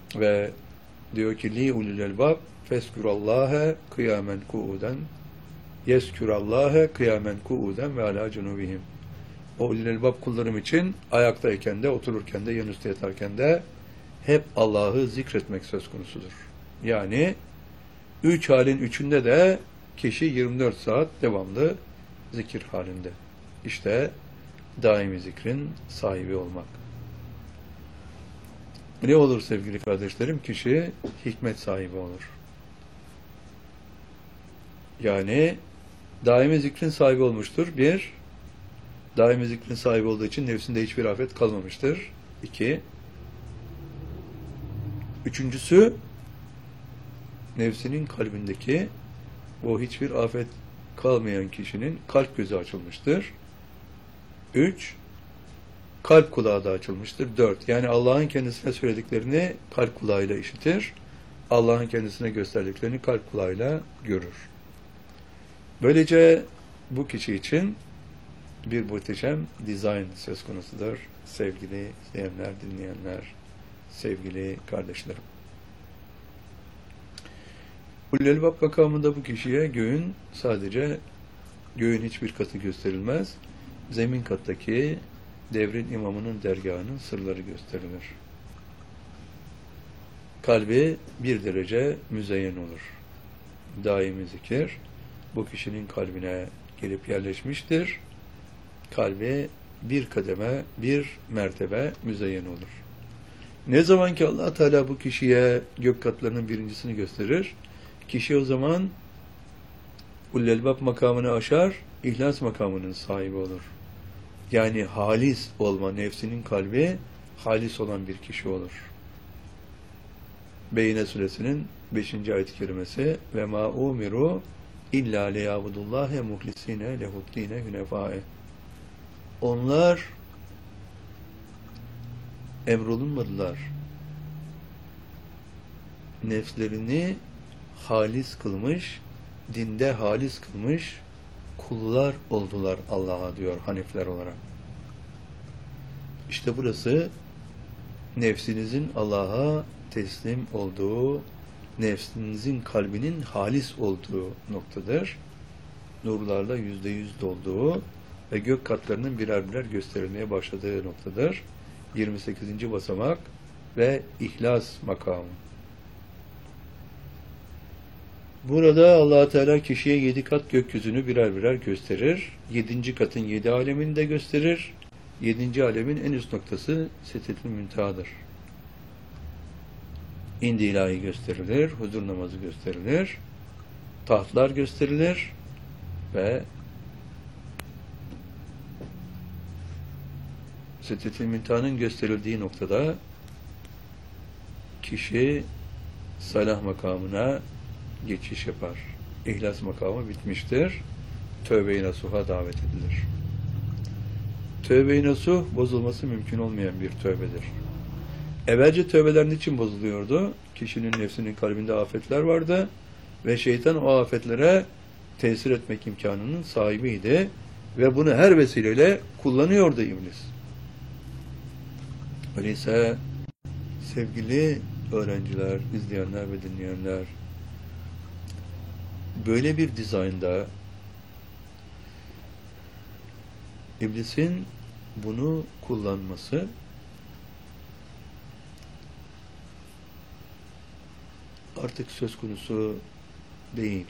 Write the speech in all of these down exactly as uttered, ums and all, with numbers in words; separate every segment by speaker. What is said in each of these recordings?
Speaker 1: Ve diyor ki li ulul elbab feskurallâhe kıyamen kuuden yeskürallâhe kıyamen kuuden ve alâ cunubihim. O ulul elbab kullarım için ayaktayken de, otururken de, yanüstü yatarken de hep Allah'ı zikretmek söz konusudur. Yani üç halin üçünde de kişi yirmi dört saat devamlı zikir halinde. İşte daimi zikrin sahibi olmak. Ne olur sevgili kardeşlerim? Kişi hikmet sahibi olur. Yani daimi zikrin sahibi olmuştur. Bir, daimi zikrin sahibi olduğu için nefsinde hiçbir afet kalmamıştır. İki, üçüncüsü, nefsinin kalbindeki o hiçbir afet kalmayan kişinin kalp gözü açılmıştır. Üç, kalp kulağı da açılmıştır. Dört, yani Allah'ın kendisine söylediklerini kalp kulağıyla işitir. Allah'ın kendisine gösterdiklerini kalp kulağıyla görür. Böylece bu kişi için bir muhteşem dizayn söz konusudur. Sevgili izleyenler, dinleyenler, sevgili kardeşlerim. Ulul Elbab makamında bu kişiye göğün sadece göğün hiçbir katı gösterilmez. Zemin kattaki devrin imamının dergahının sırları gösterilir. Kalbi bir derece müzeyyen olur. Daimi zikir bu kişinin kalbine gelip yerleşmiştir. Kalbi bir kademe, bir mertebe müzeyyen olur. Ne zaman ki Allah Teala bu kişiye gök katlarının birincisini gösterir, kişi o zaman Ulul Elbab makamını aşar, ihlas makamının sahibi olur. Yani halis olma, nefsinin kalbi halis olan bir kişi olur. Beyne suresinin beşinci ayet-i kerimesi ve ma umiru illa liyabudullahe muhlisine lehuddine hunefae. Onlar emrolunmadılar. Nefslerini halis kılmış, dinde halis kılmış kullar oldular Allah'a diyor hanifler olarak. İşte burası nefsinizin Allah'a teslim olduğu, nefsinizin kalbinin halis olduğu noktadır. Nurlarla yüzde yüz dolduğu ve gök katlarının birer birer gösterilmeye başladığı noktadır. yirmi sekizinci basamak ve ihlas makamı. Burada Allah Teala kişiye yedi kat gökyüzünü birer birer gösterir. Yedinci katın yedi alemini de gösterir. Yedinci alemin en üst noktası Sidretül Münteha'dır. İndi ilahi gösterilir, huzur namazı gösterilir, tahtlar gösterilir ve Sidretül Münteha'nın gösterildiği noktada kişi salah makamına geçiş yapar. İhlas makamı bitmiştir. Tövbe-i nasuha davet edilir. Tövbe-i nasuh bozulması mümkün olmayan bir tövbedir. Evvelce tövbeler niçin bozuluyordu? Kişinin nefsinin kalbinde afetler vardı ve şeytan o afetlere tesir etmek imkanının sahibiydi ve bunu her vesileyle kullanıyordu iblis. Öyleyse sevgili öğrenciler, izleyenler ve dinleyenler, böyle bir dizaynda iblisin bunu kullanması artık söz konusu değil.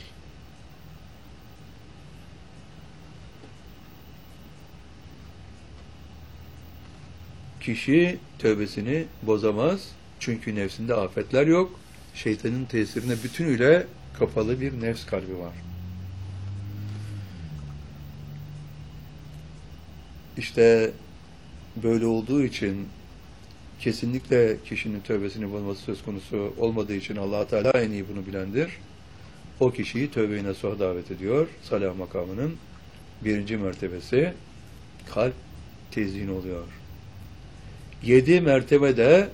Speaker 1: Kişi tövbesini bozamaz. Çünkü nefsinde afetler yok. Şeytanın tesirine bütünüyle kapalı bir nefs kalbi var. İşte böyle olduğu için kesinlikle kişinin tövbesini bozması söz konusu olmadığı için Allah Teala en iyi bunu bilendir. O kişiyi tövbe-i nasuha davet ediyor. Salah makamının birinci mertebesi kalp tezyin oluyor. Yedi mertebede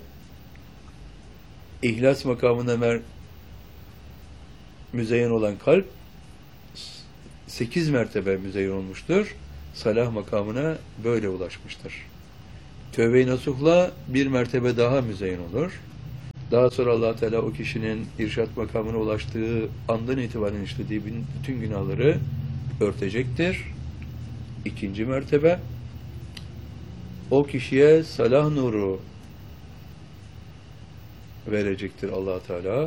Speaker 1: ihlas makamına mer müzeyyen olan kalp sekiz mertebe müzeyyen olmuştur. Salah makamına böyle ulaşmıştır. Tövbe-i nasuhla bir mertebe daha müzeyyen olur. Daha sonra Allah Teala o kişinin irşat makamına ulaştığı andan itibaren işlediği bütün günahları örtecektir. İkinci mertebe, o kişiye salah nuru verecektir Allah Teala.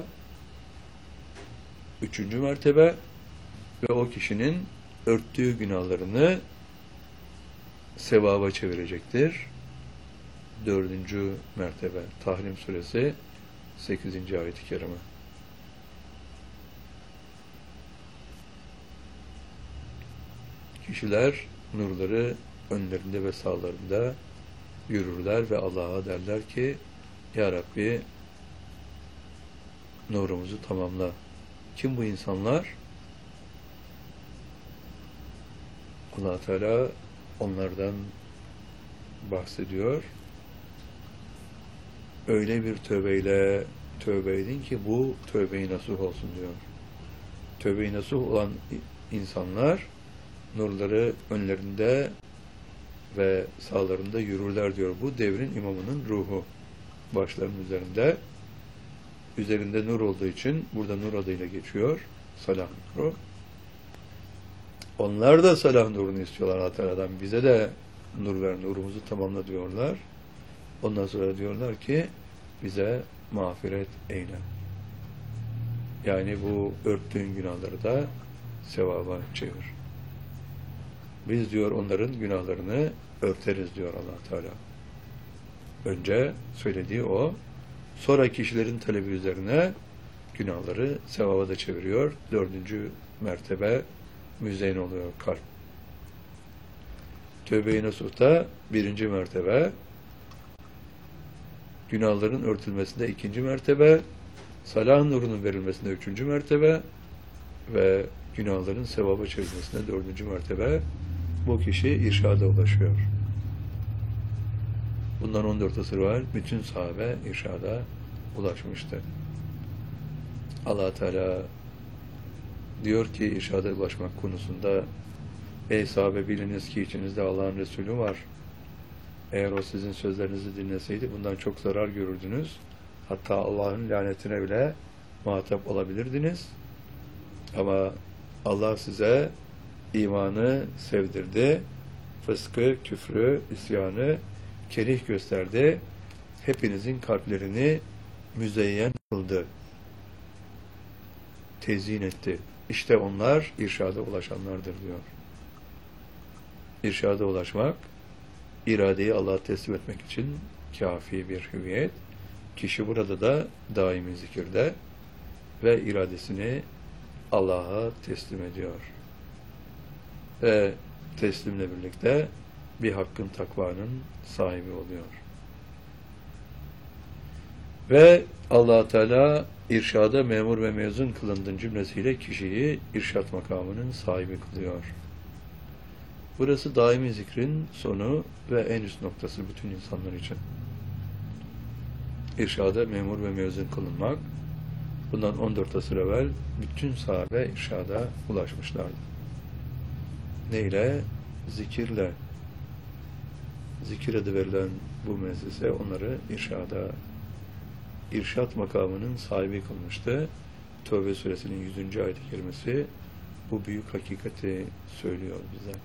Speaker 1: Üçüncü mertebe, ve o kişinin örttüğü günahlarını sevaba çevirecektir. Dördüncü mertebe, Tahrim Suresi sekizinci ayet-i kerime. Kişiler nurları önlerinde ve sağlarında yürürler ve Allah'a derler ki, Ya Rabbi, nurumuzu tamamla. Kim bu insanlar? Allah Teala onlardan bahsediyor. Öyle bir tövbeyle tövbe edin ki bu tövbe-i nasuh olsun diyor. Tövbe-i nasuh olan insanlar nurları önlerinde ve sağlarında yürürler diyor. Bu devrin imamının ruhu. Başlarının üzerinde. Üzerinde nur olduğu için burada nur adıyla geçiyor. Salah nuru. Onlar da salah nurunu istiyorlar Allah Teala'dan. Bize de nur ver, nurumuzu tamamla diyorlar. Ondan sonra diyorlar ki bize mağfiret eyle. Yani bu örttüğün günahları da sevaba çevir. Biz diyor onların günahlarını örteriz diyor Allah Teala. Önce söylediği o. Sonra kişilerin talebi üzerine günahları sevaba da çeviriyor. Dördüncü mertebe müzeyyen oluyor kalp. Tövbe-i nasuh'ta birinci mertebe, günahların örtülmesinde ikinci mertebe, salah nurunun verilmesinde üçüncü mertebe ve günahların sevaba çevrilmesinde dördüncü mertebe. Bu kişi irşada ulaşıyor. Bundan on dört asır var. Bütün sahabe irşada ulaşmıştı. Allah Teala diyor ki irşada ulaşmak konusunda, ey sahabe, biliniz ki içinizde Allah'ın Resulü var. Eğer o sizin sözlerinizi dinleseydi bundan çok zarar görürdünüz. Hatta Allah'ın lanetine bile muhatap olabilirdiniz. Ama Allah size imanı sevdirdi, fıskı, küfrü, isyanı kerih gösterdi. Hepinizin kalplerini müzeyyen kıldı, tezyin etti. İşte onlar irşada ulaşanlardır diyor. İrşada ulaşmak, iradeyi Allah'a teslim etmek için kafi bir hüviyet. Kişi burada da daimi zikirde ve iradesini Allah'a teslim ediyor. Ve teslimle birlikte bir hakkın takvanın sahibi oluyor. Ve Allah Teala irşada memur ve mezun kılındığın cümlesiyle kişiyi irşat makamının sahibi kılıyor. Burası daimi zikrin sonu ve en üst noktası bütün insanlar için. İrşada memur ve mezun kılınmak, bundan on dört asır evvel bütün sahabe irşada ulaşmışlardı. Neyle? Zikirle. Zikir adı verilen bu meclise onları irşada, irşat makamının sahibi kılmıştı. Tövbe suresinin yüzüncü ayet-i kerimesi bu büyük hakikati söylüyor bize.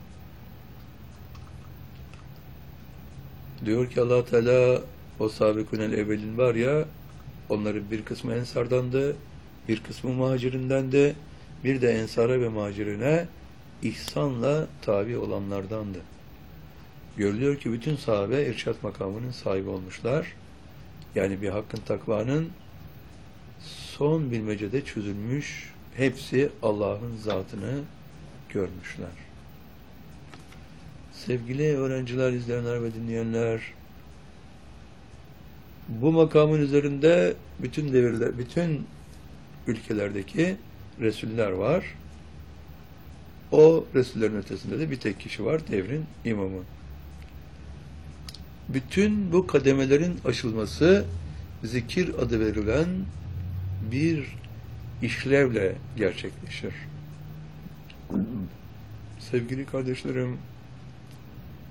Speaker 1: Diyor ki Allah Teala, o sabikûnel evvelin var ya, onların bir kısmı ensardandı, bir kısmı muhacirindendi, bir de ensara ve muhacirine ihsanla tabi olanlardandı. Görülüyor ki bütün sahabe irşat makamının sahibi olmuşlar. Yani bir hakkın takvanın son bilmecede çözülmüş, hepsi Allah'ın zatını görmüşler. Sevgili öğrenciler, izleyenler ve dinleyenler, bu makamın üzerinde bütün devirler, bütün ülkelerdeki Resuller var. O Resullerin ötesinde de bir tek kişi var, devrin imamı. Bütün bu kademelerin aşılması zikir adı verilen bir işlevle gerçekleşir. Sevgili kardeşlerim,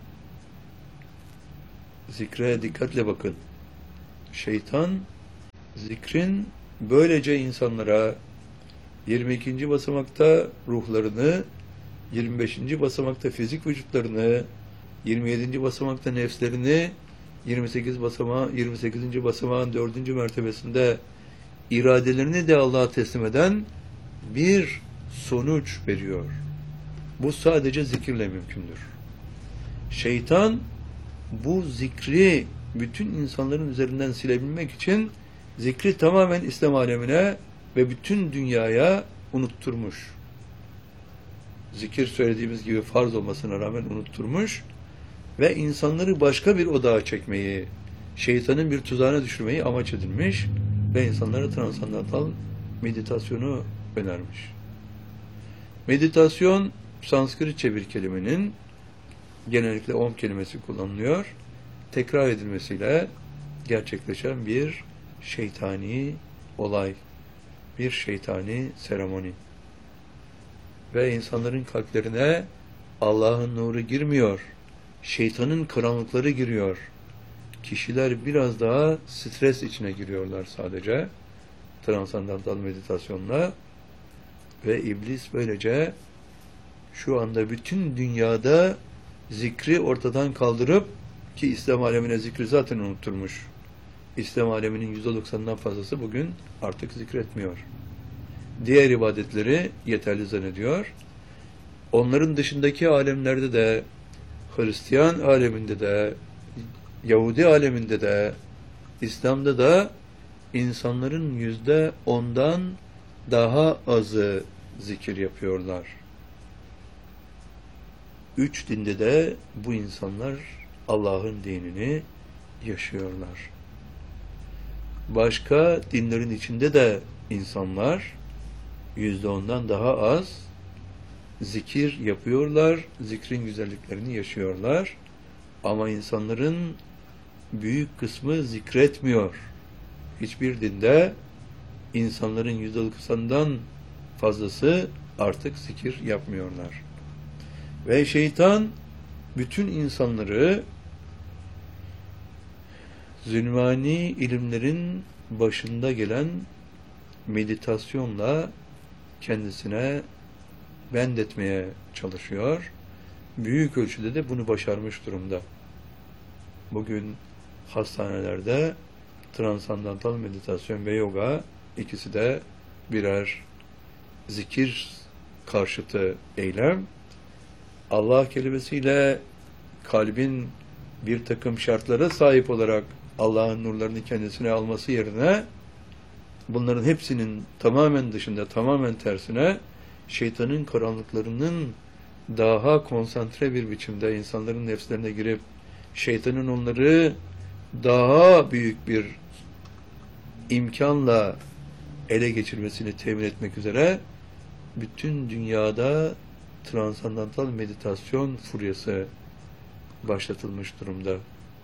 Speaker 1: zikre dikkatle bakın. Şeytan Zikrin böylece insanlara yirmi ikinci basamakta ruhlarını, yirmi beşinci basamakta fizik vücutlarını, yirmi yedinci basamakta nefslerini, yirmi sekiz basamağı, yirmi sekizinci basamağın dördüncü mertebesinde iradelerini de Allah'a teslim eden bir sonuç veriyor. Bu sadece zikirle mümkündür. Şeytan bu zikri bütün insanların üzerinden silebilmek için zikri tamamen İslam alemine ve bütün dünyaya unutturmuş. Zikir söylediğimiz gibi farz olmasına rağmen unutturmuş ve insanları başka bir odağa çekmeyi, şeytanın bir tuzağına düşürmeyi amaç edinmiş ve insanlara transandantal meditasyonu önermiş. Meditasyon, Sanskritçe bir kelimenin genellikle om kelimesi kullanılıyor. Tekrar edilmesiyle gerçekleşen bir şeytani olay, bir şeytani seremoni. Ve insanların kalplerine Allah'ın nuru girmiyor, şeytanın karanlıkları giriyor. Kişiler biraz daha stres içine giriyorlar sadece transandantal meditasyonla ve iblis böylece şu anda bütün dünyada zikri ortadan kaldırıp, ki İslam alemine zikri zaten unutturmuş. İslam aleminin yüzde doksanından fazlası bugün artık zikretmiyor. Diğer ibadetleri yeterli zannediyor. Onların dışındaki alemlerde de, Hristiyan aleminde de, Yahudi aleminde de, İslam'da da insanların yüzde ondan daha azı zikir yapıyorlar. Üç dinde de bu insanlar Allah'ın dinini yaşıyorlar. Başka dinlerin içinde de insanlar yüzde ondan daha az zikir yapıyorlar, zikrin güzelliklerini yaşıyorlar. Ama insanların büyük kısmı zikretmiyor. Hiçbir dinde insanların yüzde doksanından fazlası artık zikir yapmıyorlar. Ve şeytan bütün insanları zulmani ilimlerin başında gelen meditasyonla kendisine bendetmeye çalışıyor. Büyük ölçüde de bunu başarmış durumda. Bugün hastanelerde transandantal meditasyon ve yoga ikisi de birer zikir karşıtı eylem. Allah kelimesiyle kalbin bir takım şartlara sahip olarak Allah'ın nurlarını kendisine alması yerine bunların hepsinin tamamen dışında, tamamen tersine şeytanın karanlıklarının daha konsantre bir biçimde insanların nefslerine girip şeytanın onları daha büyük bir imkanla ele geçirmesini temin etmek üzere bütün dünyada transandantal meditasyon furyası başlatılmış durumda.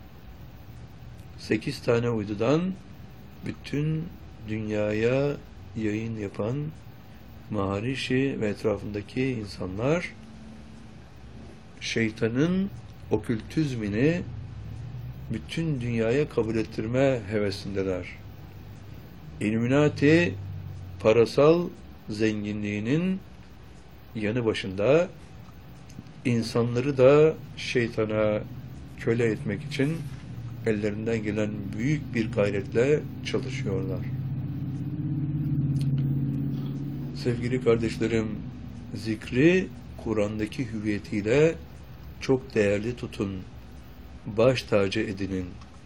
Speaker 1: Sekiz tane uydudan bütün dünyaya yayın yapan Maharishi ve etrafındaki insanlar şeytanın okültizmini bütün dünyaya kabul ettirme hevesindeler. İlluminati parasal zenginliğinin yanı başında insanları da şeytana köle etmek için ellerinden gelen büyük bir gayretle çalışıyorlar. Sevgili kardeşlerim, zikri Kur'an'daki hüviyetiyle çok değerli tutun, baş tacı edinin.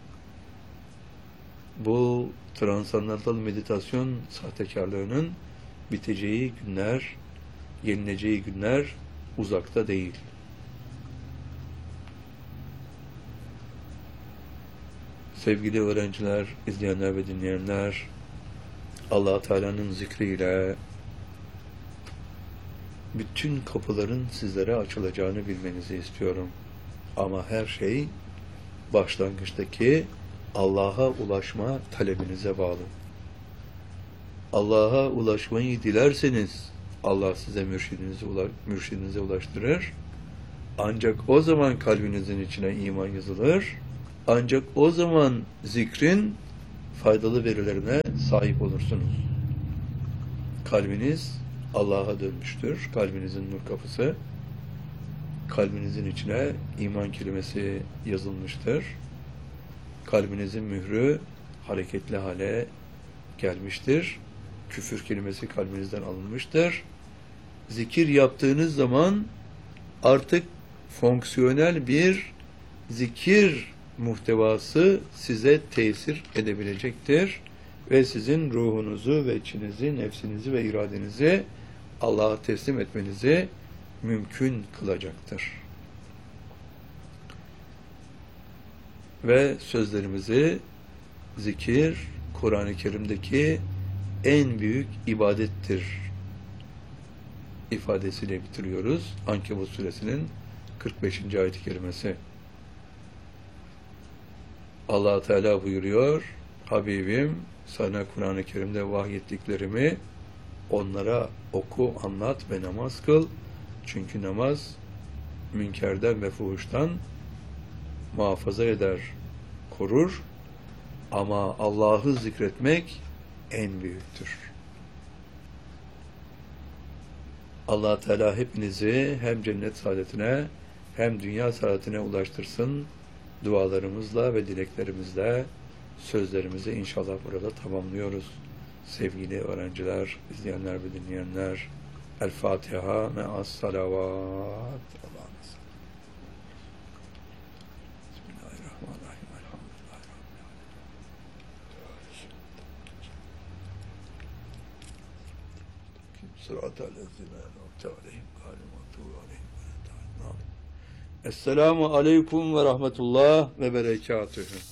Speaker 1: Bu transandantal meditasyon sahtekarlığının biteceği günler, yenileceği günler uzakta değil. Sevgili öğrenciler, izleyenler ve dinleyenler, Allah Teala'nın zikriyle bütün kapıların sizlere açılacağını bilmenizi istiyorum. Ama her şey başlangıçtaki Allah'a ulaşma talebinize bağlı. Allah'a ulaşmayı dilerseniz Allah size mürşidinizi, ula mürşidinize ulaştırır. Ancak o zaman kalbinizin içine iman yazılır. Ancak o zaman zikrin faydalı verilerine sahip olursunuz. Kalbiniz Allah'a dönmüştür. Kalbinizin nur kapısı. Kalbinizin içine iman kelimesi yazılmıştır. Kalbinizin mührü hareketli hale gelmiştir. Küfür kelimesi kalbinizden alınmıştır. Zikir yaptığınız zaman artık fonksiyonel bir zikir muhtevası size tesir edebilecektir ve sizin ruhunuzu ve içinizi, nefsinizi ve iradenizi Allah'a teslim etmenizi mümkün kılacaktır. Ve sözlerimizi zikir, Kur'an-ı Kerim'deki en büyük ibadettir ifadesiyle bitiriyoruz. Ankebut suresinin kırk beşinci ayet-i kerimesi. Allah Teala buyuruyor, Habibim sana Kur'an-ı Kerim'de vahyettiklerimi onlara oku, anlat ve namaz kıl. Çünkü namaz münkerden ve fuhuştan muhafaza eder, korur. Ama Allah'ı zikretmek en büyüktür. Allah Teala hepinizi hem cennet saadetine hem dünya saadetine ulaştırsın. Dualarımızla ve dileklerimizle sözlerimizi inşallah burada tamamlıyoruz. Sevgili öğrenciler, izleyenler ve dinleyenler, El Fatiha me'as salavat. Bismillahirrahmanirrahim. Elhamdülillahi Rabbil alemin. Sıratal lezine en'amte aleyhim gâyril mağdûbi aleyhim ve led-dâllîn. Esselamu aleyküm ve rahmetullah ve berekatühü.